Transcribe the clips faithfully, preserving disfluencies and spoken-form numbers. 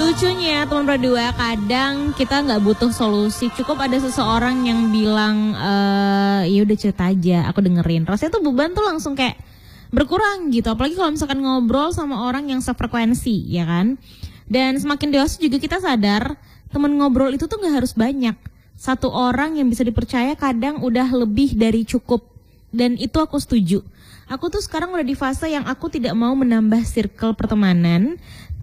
Lucunya teman berdua, kadang kita nggak butuh solusi, cukup ada seseorang yang bilang e, ya udah cerita aja, aku dengerin. Rasanya tuh beban tuh langsung kayak berkurang gitu. Apalagi kalau misalkan ngobrol sama orang yang sefrekuensi, ya kan. Dan semakin dewasa juga kita sadar teman ngobrol itu tuh nggak harus banyak. Satu orang yang bisa dipercaya kadang udah lebih dari cukup. Dan itu aku setuju. Aku tuh sekarang udah di fase yang aku tidak mau menambah circle pertemanan.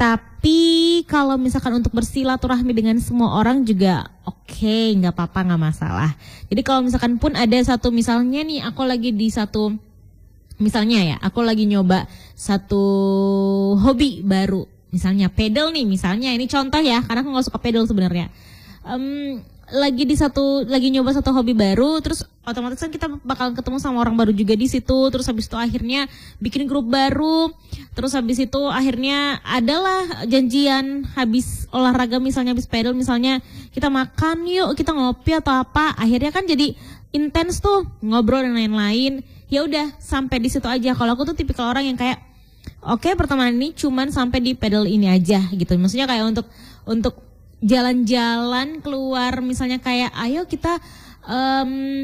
Tapi kalau misalkan untuk bersilaturahmi dengan semua orang juga oke, okay, gak apa-apa, gak masalah. Jadi kalau misalkan pun ada satu, misalnya nih aku lagi di satu, misalnya ya aku lagi nyoba satu hobi baru. Misalnya pedal nih, misalnya ini contoh ya, karena aku gak suka pedal sebenarnya. Um, lagi di satu lagi nyoba satu hobi baru, terus otomatis kan kita bakal ketemu sama orang baru juga di situ. Terus habis itu akhirnya bikin grup baru. Terus habis itu akhirnya adalah janjian habis olahraga, misalnya habis pedal, misalnya kita makan yuk, kita ngopi atau apa. Akhirnya kan jadi intens tuh ngobrol dan lain-lain. Ya udah sampai di situ aja. Kalau aku tuh tipikal orang yang kayak oke, okay, pertemanan ini cuman sampai di pedal ini aja gitu. Maksudnya kayak untuk untuk jalan-jalan keluar, misalnya kayak ayo kita um,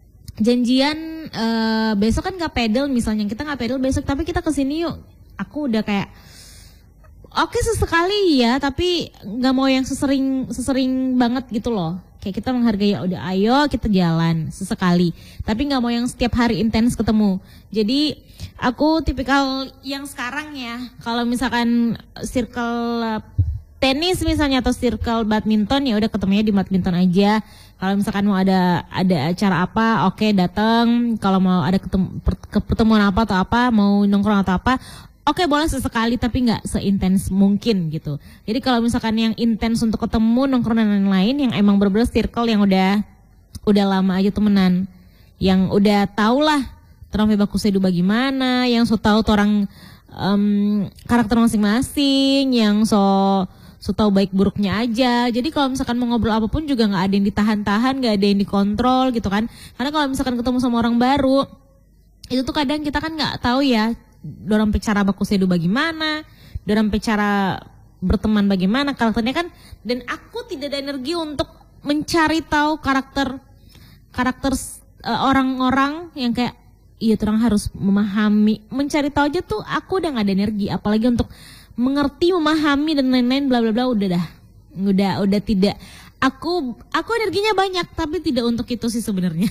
janjian uh, besok kan nggak pedal, misalnya kita nggak pedal besok tapi kita kesini yuk. Aku udah kayak oke okay, sesekali ya, tapi nggak mau yang sesering sesering banget gitu loh. Kayak kita menghargai, ya udah ayo kita jalan sesekali, tapi nggak mau yang setiap hari intens ketemu. Jadi aku tipikal yang sekarang ya, kalau misalkan circle tenis misalnya atau circle badminton, ya udah ketemunya di badminton aja. Kalau misalkan mau ada ada acara apa, oke okay, datang. Kalau mau ada ketemu, pertemuan apa atau apa, mau nongkrong atau apa, oke okay, boleh sesekali tapi nggak seintens mungkin gitu. Jadi kalau misalkan yang intens untuk ketemu, nongkrong dan lain-lain, yang emang bener-bener circle yang udah udah lama aja temenan, yang udah tau lah terang baku sedu bagaimana, yang so tau orang um, karakter masing-masing, yang so so tahu baik buruknya aja. Jadi kalau misalkan mau ngobrol apapun juga nggak ada yang ditahan-tahan, nggak ada yang dikontrol gitu kan. Karena kalau misalkan ketemu sama orang baru, itu tuh kadang kita kan nggak tahu ya dorang cara baku sedu bagaimana, dorang cara berteman bagaimana, karakternya kan. Dan aku tidak ada energi untuk mencari tahu karakter karakter uh, orang-orang yang kayak iya terang harus memahami, mencari tahu aja tuh aku udah nggak ada energi, apalagi untuk mengerti, memahami dan lain-lain bla bla bla. Udah dah, udah udah tidak. Aku aku energinya banyak tapi tidak untuk itu sih sebenarnya.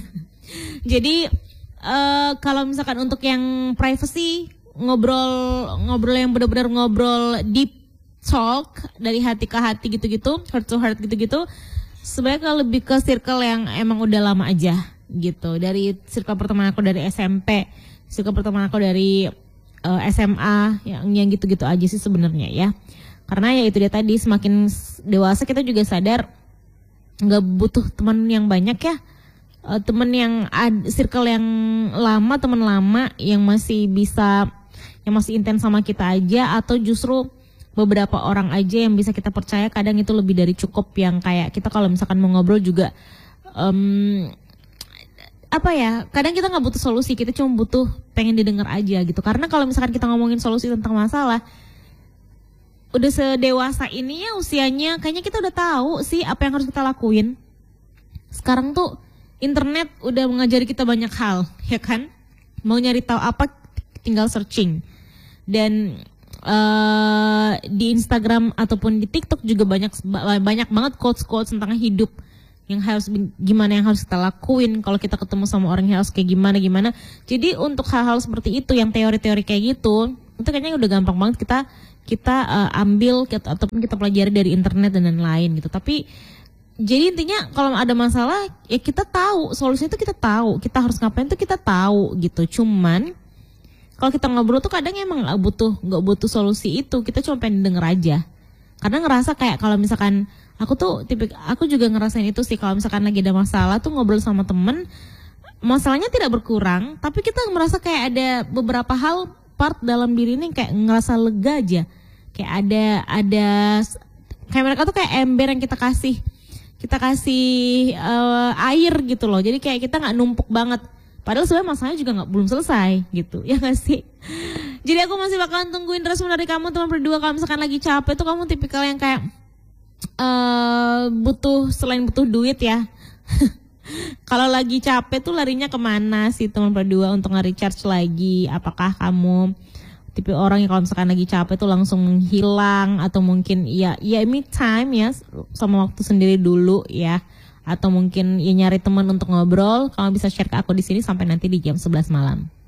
Jadi uh, kalau misalkan untuk yang privacy, ngobrol ngobrol yang benar-benar ngobrol deep talk dari hati ke hati gitu-gitu, heart to heart gitu-gitu, sebenarnya lebih ke circle yang emang udah lama aja gitu. Dari circle pertemanan aku dari S M P, circle pertemanan aku dari Uh, S M A, yang yang gitu-gitu aja sih sebenarnya ya. Karena ya itu dia tadi, semakin dewasa kita juga sadar nggak butuh teman yang banyak ya. Uh, teman yang ad, circle yang lama, teman lama yang masih bisa, yang masih intens sama kita aja, atau justru beberapa orang aja yang bisa kita percaya. Kadang itu lebih dari cukup, yang kayak kita kalau misalkan mau ngobrol juga um, apa ya, kadang kita nggak butuh solusi, kita cuma butuh pengen didengar aja gitu. Karena kalau misalkan kita ngomongin solusi tentang masalah, udah sedewasa ini ya usianya, kayaknya kita udah tahu sih apa yang harus kita lakuin. Sekarang tuh internet udah mengajari kita banyak hal, ya kan? Mau nyari tahu apa tinggal searching. Dan uh, di Instagram ataupun di TikTok juga banyak banyak banget quotes-quotes tentang hidup, yang harus gimana yang harus kita lakuin kalau kita ketemu sama orang yang harus kayak gimana gimana. Jadi untuk hal-hal seperti itu, yang teori-teori kayak gitu, itu kayaknya udah gampang banget kita kita uh, ambil kita, ataupun kita pelajari dari internet dan lain-lain gitu. Tapi jadi intinya kalau ada masalah ya kita tahu solusinya, itu kita tahu kita harus ngapain tuh kita tahu gitu. Cuman kalau kita ngobrol tuh kadang emang nggak butuh nggak butuh solusi itu, kita cuma pengen denger aja. Karena ngerasa kayak kalau misalkan aku tuh tipik, aku juga ngerasain itu sih, kalau misalkan lagi ada masalah tuh ngobrol sama temen, masalahnya tidak berkurang, tapi kita merasa kayak ada beberapa hal part dalam diri ini kayak ngerasa lega aja, kayak ada ada kayak mereka tuh kayak ember yang kita kasih kita kasih uh, air gitu loh, jadi kayak kita nggak numpuk banget, padahal sebenarnya masalahnya juga nggak belum selesai gitu, ya nggak sih? Jadi aku masih bakalan tungguin respon dari kamu teman berdua. Kalau misalkan lagi capek tuh kamu tipikal yang kayak uh, butuh selain butuh duit ya. Kalau lagi capek tuh larinya kemana sih teman berdua untuk nge-recharge lagi? Apakah kamu tipe orang yang kalau misalkan lagi capek tuh langsung menghilang atau mungkin ya ya me time ya sama waktu sendiri dulu ya, atau mungkin ya nyari teman untuk ngobrol? Kamu bisa share ke aku di sini sampai nanti di jam sebelas malam.